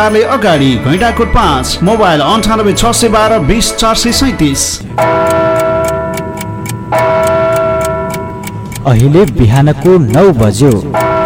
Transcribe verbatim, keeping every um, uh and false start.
अगाडि घैटाकोट पाँच मोबाइल अन्ठानब्बे छ सय बाह्र बिस चार सय सैतिस। अहिले बिहानको नौ बज्यो।